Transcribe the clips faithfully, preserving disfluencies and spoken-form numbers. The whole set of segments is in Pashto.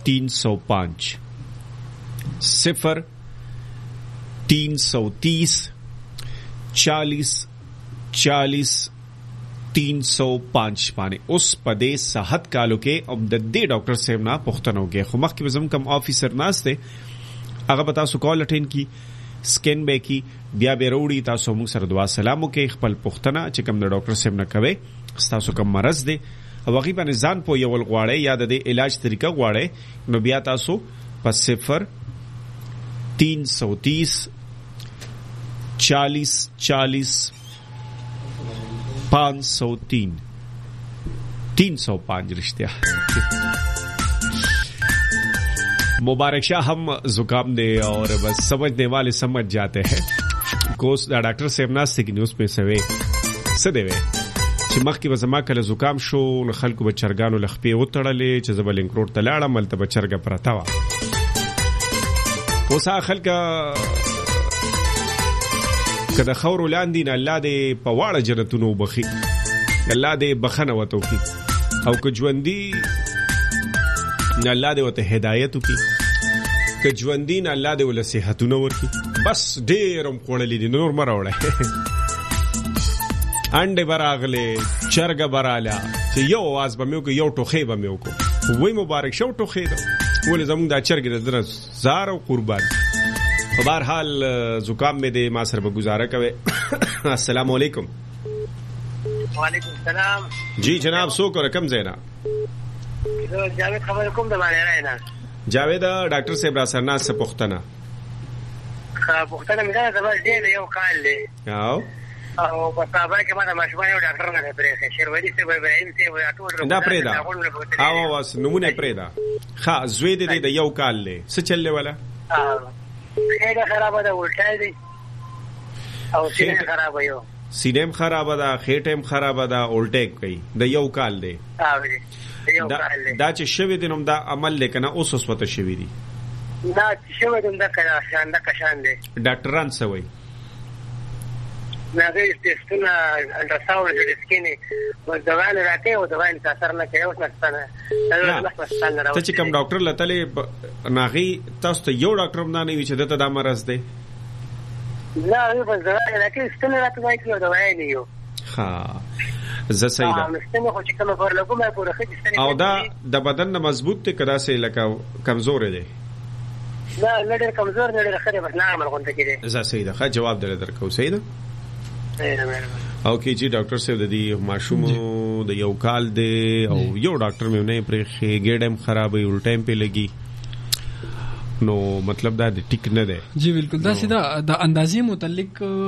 तीन सौ पाँच, सिफर तीन सौ तीस चालीस चालीस तीन सौ पाँच باندې اوس په دې صحت کالو کې او د دې ډاکټر صاحب نه پوښتنه وکړه. خو مخکې زم کم افیسر ناشته هغه به تاسو کال اټین کی سکین به کی بیا به وروړي تاسو موږ سره دعا سلام وکړئ. خپل پوښتنه چې کوم د ډاکټر صاحب نه کوي تاسو کوم مرض دی او هغه باندې ځان په یو غواړی یا د علاج طریقه غواړی نو بیا تاسو په صفر तीन सौ तीस चालीस चालीस पाँच सौ तीन तीन सौ पाँच रिश्ते. मुबारक शाह. हम जुकाम दे और बस समझने वाले समझ जाते हैं. कोस डॉक्टर साहब नास्ते की न्यूज़ पे सवे सदेवे چې مخکې به زما کله زکام شو نو خلکو به چرګانو لخپې وتړلې چې زه به لینک روډ ته لاړم هلته به چرګه پرته وه. اوس هغه خلکه که د خاورو لاندې نه الله دې په واړه جنتونو وبخي الله دې بخنه ورته وکړي او که ژوندي نه الله دې ورته هدایت وکړي که ژوندي نه الله دې ورله صحتونه ورکړي. بس ډېر هم خوړلي دي نور مه راوړی انډې براغله چرګه براله چې یو आवाज به مې وکړ یو ټوخې به مې وکړ وای مبارک شو ټوخې ده ولې زموږ دا چرګې د درس زار او قربان. په بهر حال زکام مې دې ما سره به گزاره کوي. السلام علیکم. وعلیکم السلام. جی جناب څوک او کوم ځای نه؟ جاوید خبر کوم د باندې نه. جاوید ډاکټر صاحب را سره ناس پوښتنه ښه پوښتنه مې دا زما ډېر یو کال دی او او په صاحب کې ما د ماشومان یو ډاکټر نه پرېښی شیروالي صاحب ابراهیم صاحب ټول دا پرېږده او واس نمونه پرېږده. ښه زوی دې د یو کال دی څه چللی وله؟ خیره خرابه ده الټی دی او سینه خرابه یو سینه هم خرابه ده خېټه هم خرابه ده الټی کوي د یو کال دی. دا چې شوي دي نو دا عمل دی که نه اوس اوس ورته شوي دي؟ نه شوي دي همدا کشان ده کشان دی. ډاکټران څه وایي؟ ناغه ټیسټونه الټراساوند د سکینې او دواله راته او دواله تاثیر نه کوي اوس نه ستنه ته چې کوم ډاکټر لته ناغي تاسو ته یو ډاکټر هم نه وی چې دته دا مرز دی؟ نه یو بس دواله راته ستنه راته وایي چې دواله نه یو. ها زه صحیح ده او دا د بدن نه مضبوط دی کدا سه لکه کمزور دی؟ نه نه ډېر کمزور نه ډېر خره بس نه عمل غونډه کړي. زه صحیح ده ښه جواب در درکو. صحیح ده او کې جی ډاکټر صاحب د دې ماشوم د یو کال دی او یو ډاکټر مې نه پرېښی ګېډم خرابې الټایم په لګي نو مطلب دا د ټیک نه دی. جی بالکل دا سیدا د اندازې متعلق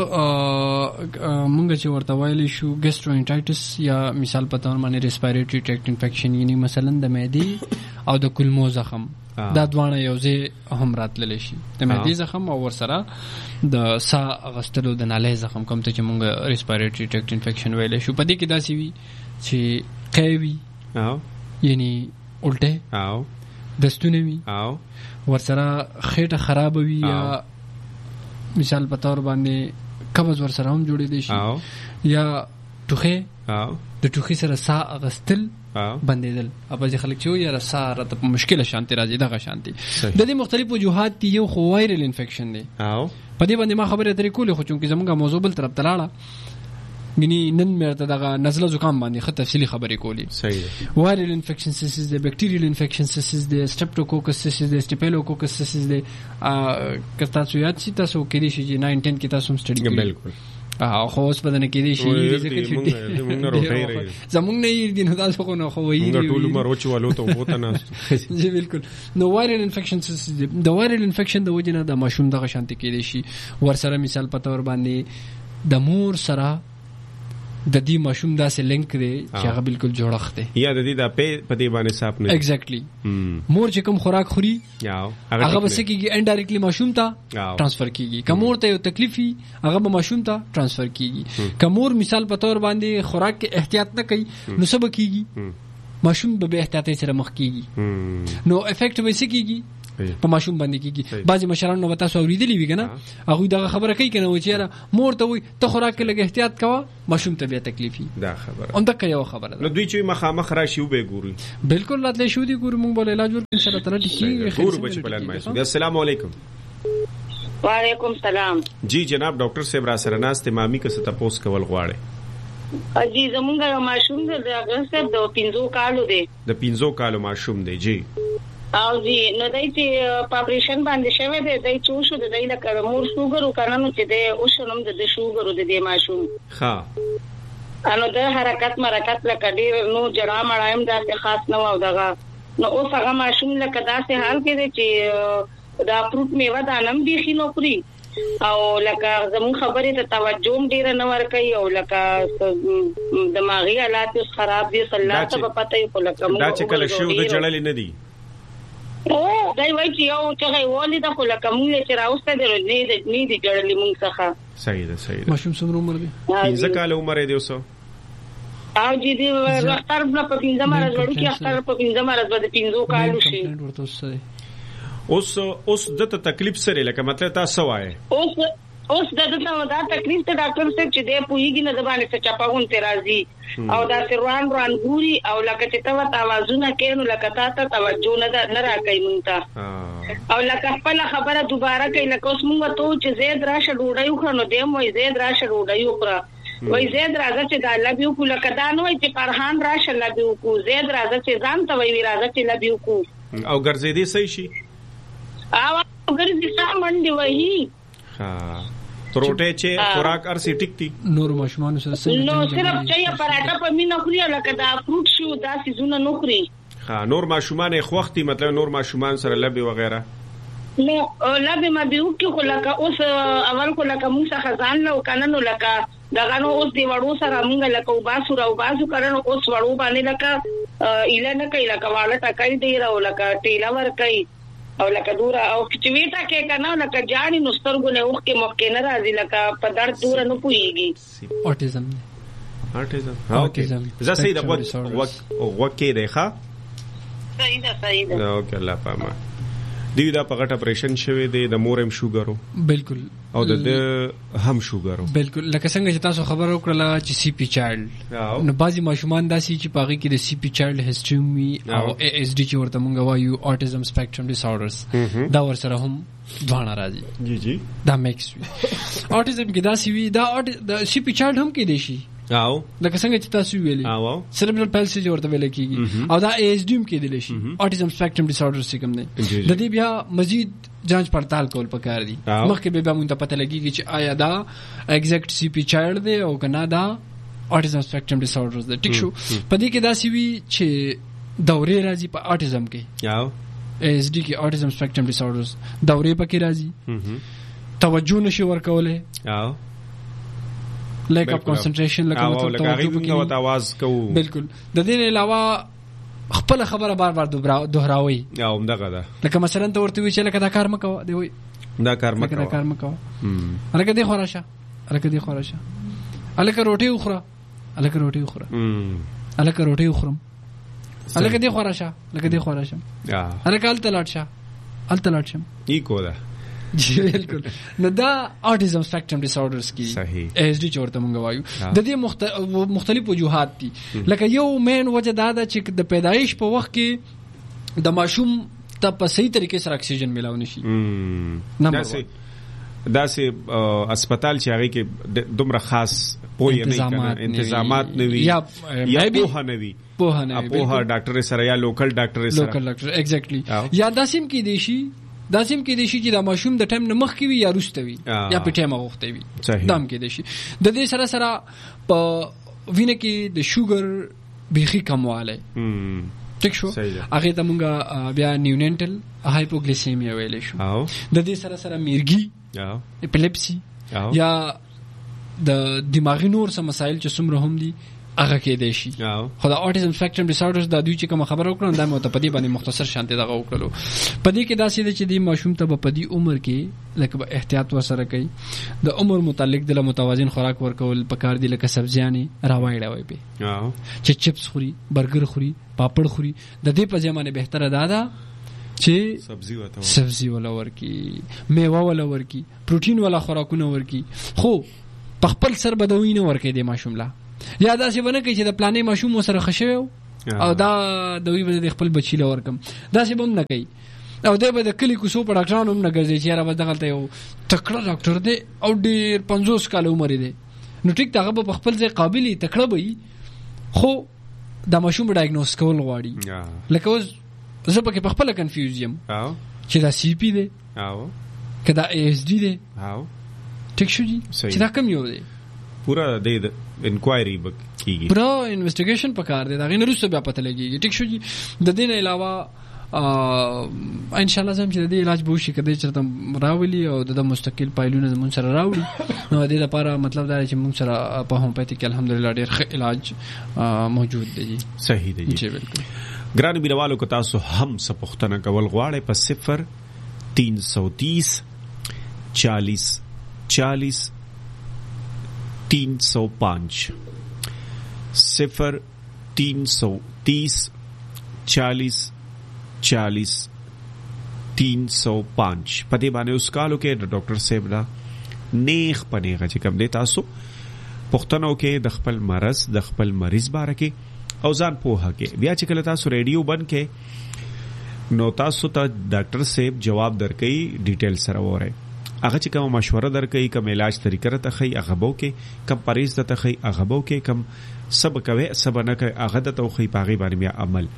مونږ چې ورته وایلی شو ګیسټرونټایټس یا مثال په تور باندې ریسپایریټري ټریکټ انفیکشن یعنی مثلا د معدې او د کولمو زخم دا دواړه یو ځای هم راتللی شي. د معدې زخم او ورسره د ساه اخیستلو د نالۍ زخم کوم ته چې مونږ ریسپایریټري ټریکټ انفیکشن ویلی شو. په دې کې داسې وي چې قی وي یعنی الټی او دستونه وي او ورسره خېټه خرابه وي یا مثال په تور باندې قبض ورسره هم جوړېدی شي یا ټوخی د ټوخي سره ساه اخیستل بندېدل. او بعضې خلک چې وایي یاره ساه راته په مشکله شانتې راځي دغه شانتې د دې مختلف وجوهات دي. یو خو وایرل انفیکشن دی په دې باندې ما خبرې اترې کولې خو چونکې زموږ موضوع بل طرف ته لاړه ګنې نن مې ورته دغه نزله زکام باندې ښه تفصیلي خبرې کولې. وایرل انفیکشن سیسز دی بیکټیریل انفیکشن سیسز دی سټریپټوکوکس سیسز دی سټیپیلوکوکس سیسز دی که تاسو یاد شي تاسو کېدای شي چې ناین ټین کې تاسو هم سټډي کړي. بالکل خو اوس په دنه کېدای شي زمونږ نه یې دي نو تاسو خو نه خو وایي ټول عمر وچوالو ته وته نه. جی بالکل نو وایرل انفیکشن سیسز دی د وایرل انفیکشن د وجې نه د ماشوم دغه شانتې کېدای شي ورسره مثال په تور باندې د مور سره د دې ماشوم داسې لینک دی چې هغه بالکل جوړښت دی یا د دې د په دې باندې صاف نه ایگزیکټلی مور چې کوم خوراک خوري هغه به څه کېږي انډایرکټلی ماشوم ته ټرانسفر کېږي. که مور ته یو تکلیف وي هغه به ماشوم ته ټرانسفر کېږي. که مور مثال په طور باندې خوراک کې احتیاط نه کوي نو څه به کېږي ماشوم به بې احتیاطۍ سره مخ کېږي نو افیکټ به څه کېږي په ماشوم باندې کیږي. بعضی مشران نو تاسو اوریدلی وی کنه هغه دغه خبره کوي کنه و چې مور ته وي ته خوراک کې لګ احتیاط کوه ماشوم ته بیا تکلیفي دا خبره اون دغه یو خبره نو دوی چې مخامخ راشي او به ګوري بالکل راتلې شو دي ګوري موږ بل علاج ورکړو ان شاء الله تعالی ټیک ګور بچ پلان مې. السلام علیکم. وعلیکم سلام. جی جناب ډاکټر صاحب را سره ناست مامي که څه تاسو کول غواړي؟ جی زمونږ یو ماشوم دی د اګست د پنځو کالو دی. د پنځو کالو ماشوم دی. جی او جی نو دای چې پاپریشن باندې شوی دی دای چې شو دی د کړه مور شوګر وکړنه نو چې دی او شنم د شوګر د دې ماشوم ها انو د حرکت مرکت لکه ډیر نو جړه مړایم دا خاص نه و دغه نو اوس هغه ماشوم لکه داسې حال کې دی چې دا فروټ میوه دا نم دی خینو پری او لکه زمون خبرې ته توجه ډیر نه ور کوي او لکه دماغي حالات خراب دي صلاح ته پته یو لکه دا چې کله شو د جړلې نه دي او دای وای چې یو چې وولې د خو لکه موږ چې راوسته دی نه دی نه دی جړلې موږ څخه. صحیح ده صحیح ده. ماشوم څومره عمر دی؟ پنځه کال عمر دی اوسه. او جی دی اختر په پنځه مرز ورو کې اختر په پنځه مرز باندې پنځو کالو شي. اوس اوس دته تکلیف سره لکه مطلب تاسو وایي اوس اوس دته دا تکلیف ته ډاکټر صاحب چې دی پوېږي نه د باندې څه چپاون ترازی او دا روان روان ګوري او لکه چې تا وت आवाजونه کینو لکه تا ته توجه نه نه راکې مونږ او لکه خپل خبره دوباره کوي لکه اوس مونږ ته چې زید راشه ډوډۍ وخورو دی مو زید راشه ډوډۍ وخوره وای زید راځه چې دا لبیو کو لکه دا نو چې فرحان راشه لبیو کو زید راځه چې ځان ته وی راځه چې لبیو کو او ګرځېدي صحیح شي او ګرځي سامان دی وای ها پروټه چې خوراک ارسي ټیک ټیک نور ماشومان سره سره نو صرف چای پراټه په مینا خوري لکه دا فروټ شو دا سيزونه نو خوري. ها نور ماشومان خوختي مطلب نور ماشومان سره لبي وغیرہ نو لبي ما بيو کې خو لکه اوس اول خو لکه موږ څخه ځان له قانون لکه دا غنو اوس دی وړو سره موږ لکه وباسو را وباسو کړنو اوس وړو باندې لکه اله نه کوي لکه واړه ټکای دی راو لکه ټیلا ور کوي او لکه دور او چې ویتا کې کنه لکه جاړي نو سترګو نه اوخ کې موخ کې نه راځي لکه په درد دور نه پويږي. اوټیزم اوټیزم اوټیزم زه سید وق وق کې دی ښا صحیح ده صحیح ده اوکې الله پاما دی دا په غټ اپریشن شوی دی د مورم شوګرو بالکل او د هم شوګرو بالکل لکه څنګه چې تاسو خبر وکړه چې سی پی چایلډ نو بعضی ماشومان داسي چې پاغي کې د سی پی چایلډ هیستوري او ای اس ډي چې ورته مونږ وایو اوټیزم سپیکټرم ډیس اورډرز دا ور سره هم ځوان راځي. جی جی دا میکس اوټیزم کې داسي وی دا د سی پی چایلډ هم کې دی شي او لکه څنګه چې تاسو ویلي سیریبرل پالسي ورته ویل کیږي او دا ای اس ډي هم کې دی شي اوټیزم سپیکټرم ډیس اورډرز څخه کوم دی د دې بیا مزید جانچ پړتال کول پکار دي مخکې به مونږ ته پته لګيږي چې آیا دا ایگزیکټ سی پی چایلډ دی او کنه دا اوټیزم سپیکټرم ډیس اورډرز دی. ټیک شو په دې کې دا سی وی چې دورې راځي په اوټیزم کې یاو ایس ډي کې اوټیزم سپیکټرم ډیس اورډرز دورې پکې راځي توجه نشي ورکوله یاو لیک اف کنسنټریشن لکه مطلب توجه پکې आवाज کوو بالکل د دې علاوه خپل خبره بار بار دوهراوي یا همدغه ده لکه مثلا ته ورته وی چې لکه دا کار مکو دی وای دا کار مکو دا کار مکو الکه دی خوراشه الکه دی خوراشه الکه روټي وخوره الکه روټي وخوره الکه روټي وخورم الکه دی خوراشه الکه دی خوراشه یا الکه ال تلاټشه ال تلاټشم ای کو ده جی بالکل نو دا اوټیزم سپیکټرم ډیس اورډرز کی صحیح ایس ډي چورته مونږ وایو د دې مختلف وجوهات دي لکه یو مین وجه دا ده چې د پیدایش په وخت کې د ماشوم ته په صحیح طریقې سره اکسیجن ملاو نشي. نمبر دا سه هسپتال چې هغه کې دومره خاص پوهه نه کنه انتظامات نه وي یا پوهه نه وي پوهه نه وي پوهه ډاکټر سره یا لوکل ډاکټر سره لوکل ډاکټر ایگزیکټلی یا داسیم کې دي شي داسیم کې دي شي چې دا ماشوم د ټایم نه مخ کې وي یا روسته وي یا په ټایم غوښته وي دام کې دي شي د دې سره سره په وینه کې د شوګر بيخي کمواله ټیک شو هغه ته مونږه بیا نیونټل هایپوګلیسیمیا ویلې شو د دې سره سره میرګي اپیلیپسي یا د دماغي نور سم مسایل چې څومره هم دي هغه کې دی شي خو دا اوټیزم سپیکټرم ډیس اورډرز دا دوی چې کوم خبره وکړو دا مو ته پدی باندې مختصر شانته دغه وکړو پدی کې دا سې چې د ماشوم ته په پدی عمر کې لکه احتیاط وسره کوي د عمر متعلق د متوازن خوراک ورکول پکار دي لکه سبزیانې راوایډا وي به چې چپس خوري برګر خوري پاپړ خوري د دې په ځمانه بهتره دادا چې سبزی وته سبزی ولا ورکی، میوه ولا ورکی، پروتین ولا خوراکونه ورکی. خو په خپل سر بدوي نه ورکی دی ماشوم لا، یا دا څه ونه کوي چې د پلانې ماشوم سره خښوي او دا دوی به خپل بچی له ورکم، دا څه بم نه کوي. او دا به د کلی کوسو په ډاکټرانو هم نه ګرځي چې را به دغلته یو تکړه ډاکټر دی او ډېر پنځوس کاله عمر دی، نو ټیک هغه به خپل ځای قابل تکړه وي، خو دا ماشوم ډایګنوز کول غواړي. لکه اوس زه پکې په خپل کنفیوز یم چې دا سی پی دی او که دا ای اس ډي دی، او ټیک شو جی چې دا کم یو دی، پورا د انکوایری کیږي، پورا انویسټیګیشن پکار دی، دا غي نه رسو بیا پته لګیږي. ټیک شو جی. د دې نه علاوه ان شاء الله زم چې د علاج به شي کده چرته راولي او د مستقل پایلونه زمون سره راوړي، نو د دې لپاره مطلب دا چې موږ سره په هومیوپیتیک الحمدلله ډېر ښه علاج موجود دی. صحیح دی جی بالکل. ګران مینوالو کو تاسو هم څه پوښتنه کول غواړئ په صفر تین سو تیس چالیس چالیس تین سو پانچ صفر تین سو تیس چالیس چالیس تین سو پانچ پدې باندې اوس کالو کې د ډاکټر صاحب لا نیخ پنیغه چې کوم دی تاسو پښتنو کې د خپل مرض د خپل مریض باره کې او ځان پوهه کې بیا چې کله تاسو ریډیو بند کې نو تاسو ته ډاکټر صاحب جواب درکړي ډیټیل سره وره، هغه چې کوم مشوره درکړي، کوم علاج طریقه ته خي هغه بو کې، کوم پریز ته خي هغه بو کې، کوم سب کوي سب نه کوي هغه ته توخي پاغي باندې بیا عمل.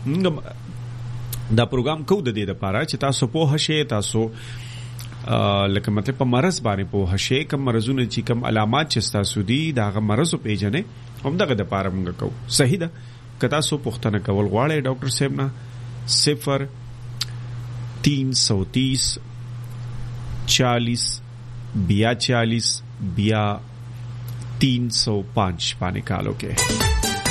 دا پروګرام کو د دې لپاره چې تاسو په هشه تاسو لکه مطلب په مرز باندې په هشه کوم مرزونه چې کوم علامات چې تاسو دي دا غ مرز په پیژنې هم دغه د لپاره موږ کو. صحیح ده که تاسو پوښتنه کول غواړئ ډاکټر صاحب نه صفر تین سو تیس چالیس بیا چالیس بیا تین سو پانچ باندې کالو کې.